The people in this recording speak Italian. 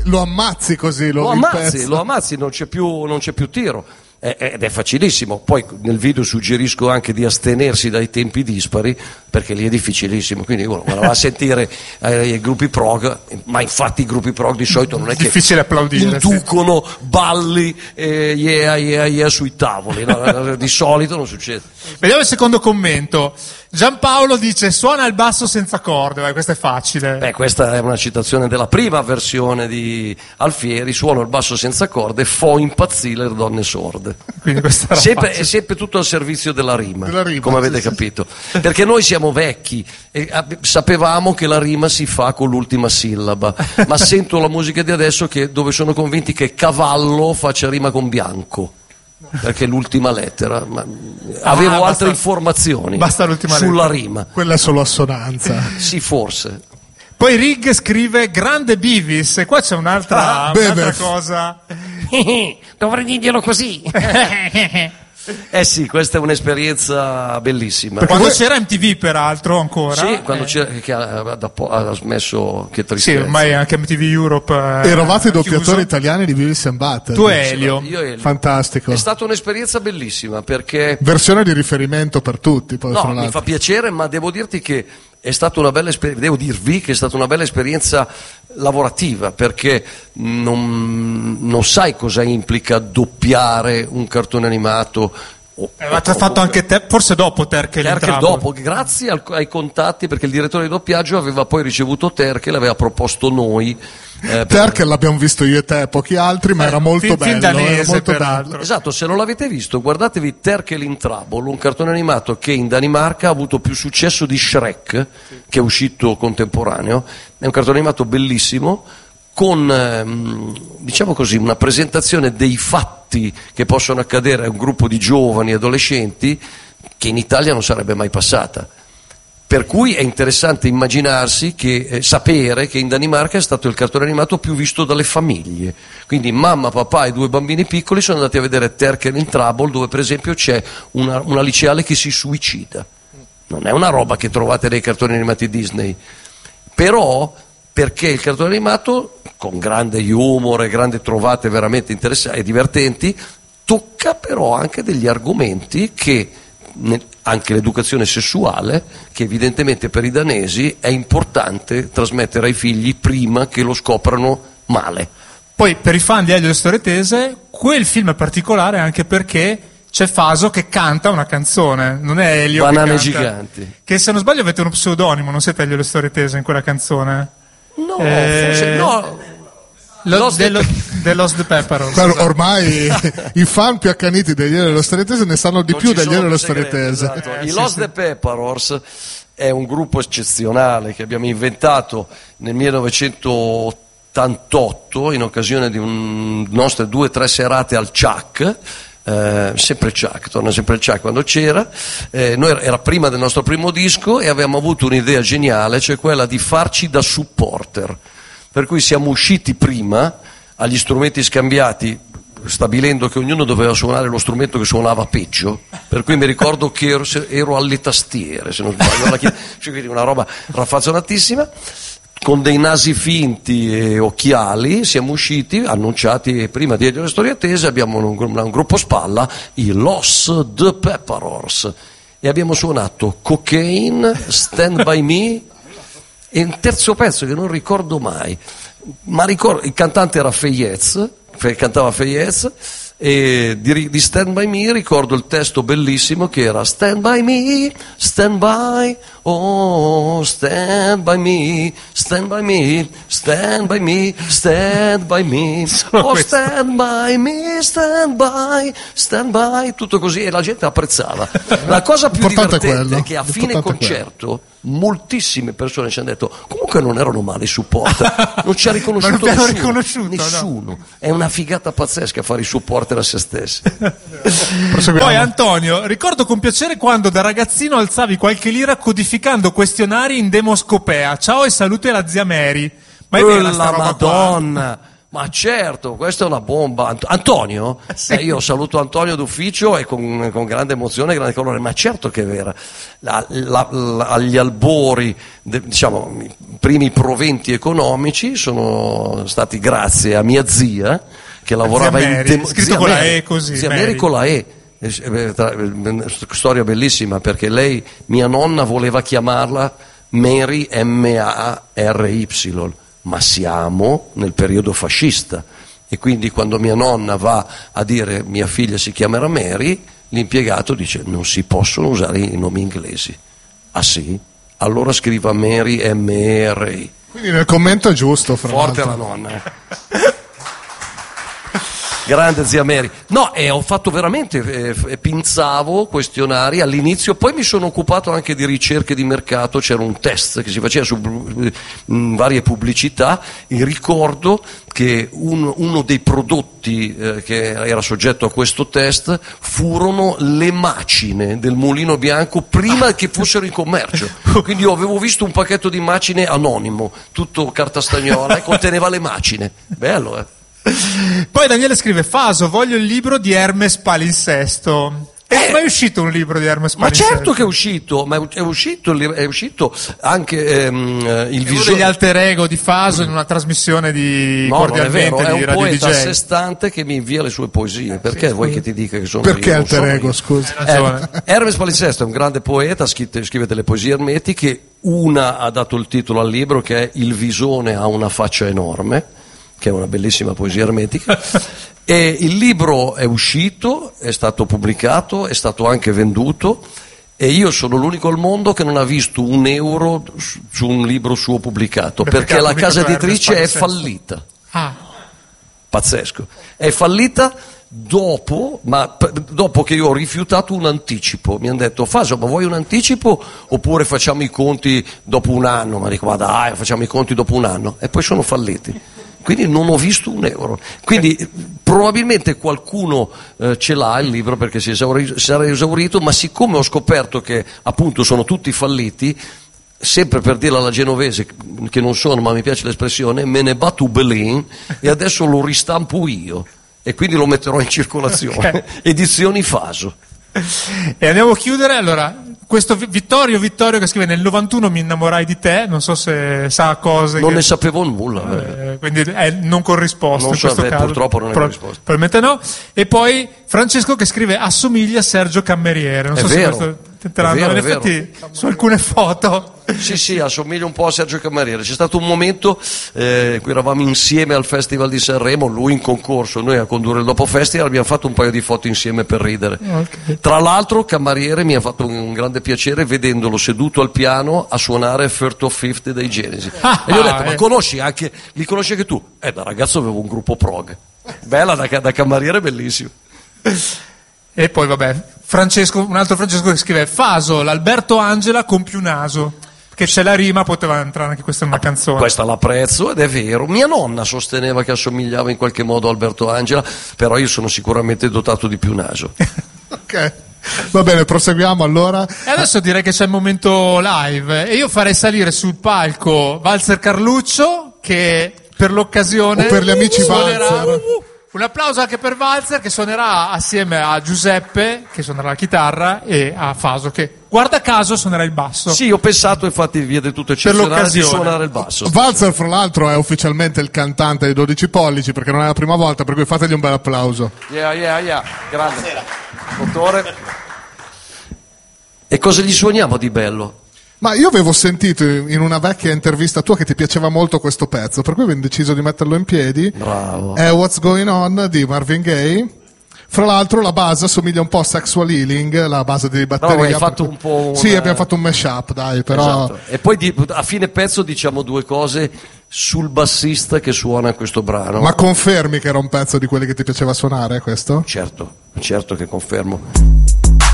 lo ammazzi così, lo ammazzi, non c'è più tiro. Ed è facilissimo. Poi nel video suggerisco anche di astenersi dai tempi dispari, perché lì è difficilissimo, quindi uno va a sentire i gruppi prog, ma infatti i gruppi prog di solito non è difficile applaudire, inducono balli yeah sui tavoli, no? Di solito non succede. Vediamo il secondo commento. Giampaolo dice: suona il basso senza corde. Questo è facile. Questa è una citazione della prima versione di Alfieri: suono il basso senza corde, fo impazzire le donne sorde. Quindi questa è sempre tutto al servizio della rima, come avete capito, perché noi siamo vecchi e sapevamo che la rima si fa con l'ultima sillaba, ma sento la musica di adesso dove sono convinti che cavallo faccia rima con bianco, perché l'ultima lettera, ma avevo altre informazioni sulla rima. Quella è solo assonanza. Sì, forse. Poi Rig scrive: grande Beavis, e qua c'è un'altra cosa. Dovrei dirglielo così. Sì, questa è un'esperienza bellissima. Quando c'era MTV, peraltro, ancora. Sì, quando c'era, che ha smesso, che tristezza. Sì, ormai anche MTV Europe. Eravate i doppiatori italiani di Beavis and Butthead. Tu e Elio. Io Elio. Fantastico. È stata un'esperienza bellissima, perché versione di riferimento per tutti. Poi no, mi fa piacere, ma devo dirti che è stata una bella devo dirvi che è stata una bella esperienza lavorativa, perché non sai cosa implica doppiare un cartone animato. L'ha fatto anche te, forse dopo Terkel dopo, grazie ai contatti, perché il direttore di doppiaggio aveva poi ricevuto Terkel, l'aveva proposto noi. Terkel l'abbiamo visto io e te, pochi altri, ma era molto bello. Danese, era molto bello. Esatto, se non l'avete visto, guardatevi Terkel in Trouble, un cartone animato che in Danimarca ha avuto più successo di Shrek, che è uscito contemporaneo. È un cartone animato bellissimo, con diciamo così una presentazione dei fatti che possono accadere a un gruppo di giovani adolescenti che in Italia non sarebbe mai passata, per cui è interessante immaginarsi sapere che in Danimarca è stato il cartone animato più visto dalle famiglie, quindi mamma, papà e 2 bambini piccoli sono andati a vedere Terkel in Trouble, dove per esempio c'è una liceale che si suicida. Non è una roba che trovate nei cartoni animati Disney, però perché il cartone animato, con grande humor e grandi trovate veramente interessanti e divertenti, tocca però anche degli argomenti che, anche l'educazione sessuale, che evidentemente per i danesi è importante trasmettere ai figli prima che lo scoprano male. Poi per i fan di Elio e le storie tese, quel film è particolare anche perché c'è Faso che canta una canzone, non è Elio Banane che canta, giganti. che se non sbaglio avete uno pseudonimo, non siete Elio e le storie tese in quella canzone? No, forse no. The Lost the Pepperons. Ormai i fan più accaniti degli Elio e le storie tese ne sanno di più degli Elio e le storie tese. Esatto. I Lost the Pepperons è un gruppo eccezionale che abbiamo inventato nel 1988 in occasione di nostre 2 o 3 serate al Chuck. Sempre Chuck, torna sempre il Chuck quando c'era. Era prima del nostro primo disco e avevamo avuto un'idea geniale, cioè quella di farci da supporter, per cui siamo usciti prima agli strumenti scambiati, stabilendo che ognuno doveva suonare lo strumento che suonava peggio, per cui mi ricordo che ero alle tastiere, se non sbaglio, cioè, quindi una roba raffazzonatissima. Con dei nasi finti e occhiali siamo usciti, annunciati prima di Elio e le storie tese, abbiamo un gruppo spalla, i Lost the Pepperons, e abbiamo suonato Cocaine, Stand By Me e un terzo pezzo che non ricordo mai, ma ricordo, il cantante era Feyez, cantava Feyez, e di Stand By Me ricordo il testo bellissimo che era Stand by me, stand by, oh stand by me, stand by me, stand by me, stand by me, oh stand by me, stand by, tutto così, e la gente apprezzava. La cosa più divertente è che a fine concerto moltissime persone ci hanno detto comunque non erano male i supporter, non ci ha riconosciuto nessuno. No. È una figata pazzesca fare i supporter a se stessi. Poi Antonio, ricordo con piacere quando da ragazzino alzavi qualche lira codificando questionari in demoscopea. Ciao e salute la zia Mary. Ma è vera sta roba Madonna qua? Ma certo, questa è una bomba. Antonio? Sì. Io saluto Antonio d'ufficio e con grande emozione e grande colore, ma certo che è vera. Agli albori, diciamo, i primi proventi economici sono stati grazie a mia zia, che lavorava scritto con la E così. Zia Mary con la E. Storia bellissima, perché lei, mia nonna, voleva chiamarla Mary, M-A-R-Y, ma siamo nel periodo fascista e quindi quando mia nonna va a dire mia figlia si chiamerà Mary, l'impiegato dice non si possono usare i nomi inglesi. Ah sì? Allora scriva Mary, M-E-R-I. Quindi nel commento è giusto, fra Forte l'altro. la nonna. Grande zia Mary. No, ho fatto veramente, pinzavo questionari all'inizio, poi mi sono occupato anche di ricerche di mercato, c'era un test che si faceva su varie pubblicità e ricordo che uno dei prodotti che era soggetto a questo test furono le macine del Mulino Bianco prima che fossero in commercio. Quindi io avevo visto un pacchetto di macine anonimo, tutto carta stagnola e conteneva le macine. Bello, eh? Poi Daniele scrive: Faso, voglio il libro di Hermes Palinsesto. È mai uscito un libro di Hermes Ma Palinsesto? certo che è uscito, ma è uscito anche il Uno visore degli alter ego di Faso in una trasmissione di No, non è vero, cordialmente è di un Radio poeta a sé DJ. stante che mi invia le sue poesie. Perché vuoi che ti dica che sono Perché io? Non alter sono ego, io. scusa? Hai ragione. Hermes Palinsesto è un grande poeta, scrive delle poesie ermetiche. Una ha dato il titolo al libro, che è Il visone ha una faccia enorme, che è una bellissima poesia ermetica. E il libro è uscito, è stato pubblicato, è stato anche venduto e io sono l'unico al mondo che non ha visto un euro su un libro suo pubblicato, perché ha la casa pubblicato editrice è Hermes Palinsesto. fallita. Ah, Pazzesco. È fallita dopo che io ho rifiutato un anticipo. Mi hanno detto: Faso, ma vuoi un anticipo oppure facciamo i conti dopo un anno? Ma dico: ma dai, facciamo i conti dopo un anno. E poi sono falliti. Quindi non ho visto un euro. Quindi probabilmente qualcuno ce l'ha il libro perché sarà esaurito, ma siccome ho scoperto che appunto sono tutti falliti, sempre per dirla alla genovese, che non sono, ma mi piace l'espressione, me ne batto Belin e adesso lo ristampo io e quindi lo metterò in circolazione. Okay. Edizioni Faso. e andiamo a chiudere. Allora, questo Vittorio che scrive: nel 91 mi innamorai di te, non so se sa cose Non che... ne sapevo nulla. quindi è non corrisposto Non in so, questo caso. purtroppo non è corrisposto. Probabilmente no. E poi Francesco che scrive: assomiglia a Sergio Cammeriere. Non È so vero, se questo è tenteranno. vero, In è vero. effetti su alcune foto Sì, assomiglia un po' a Sergio Cameriere. C'è stato un momento in cui eravamo insieme al Festival di Sanremo, lui in concorso, noi a condurre il dopo festival, abbiamo fatto un paio di foto insieme per ridere. Okay. Tra l'altro Cameriere mi ha fatto un grande piacere vedendolo seduto al piano a suonare First of Fifth dei Genesi. E gli ho detto: ma li conosci anche tu? Da ragazzo avevo un gruppo prog. Bella da Cameriere, bellissimo. E poi vabbè, un altro Francesco che scrive: Faso, l'Alberto Angela con più naso, che c'è la rima, poteva entrare anche questa in una canzone. Questa l'apprezzo ed è vero. Mia nonna sosteneva che assomigliava in qualche modo a Alberto Angela, però io sono sicuramente dotato di più naso. Ok, va bene, proseguiamo allora. E adesso direi che c'è il momento live e io farei salire sul palco Walzer Carluccio, che per l'occasione O per gli amici suonerà. Walzer. Un applauso anche per Walzer, che suonerà assieme a Giuseppe, che suonerà la chitarra, e a Faso, che guarda caso suonerà il basso. Sì, ho pensato, infatti, via del tutto eccezionale di l'occasione. suonare il basso. Walzer, fra l'altro, è ufficialmente il cantante dei 12 pollici, perché non è la prima volta, per cui fategli un bel applauso. Yeah. Grande. Dottore. E cosa gli suoniamo di bello? Ma io avevo sentito in una vecchia intervista tua che ti piaceva molto questo pezzo, per cui abbiamo deciso di metterlo in piedi. Bravo. È What's Going On di Marvin Gaye. Fra l'altro la base assomiglia un po' a Sexual Healing, la base di batteria. Bravo, hai fatto un po' Sì, abbiamo fatto un mashup, dai, però... Esatto. E poi a fine pezzo diciamo due cose sul bassista che suona questo brano. Ma confermi che era un pezzo di quelli che ti piaceva suonare, questo? Certo che confermo.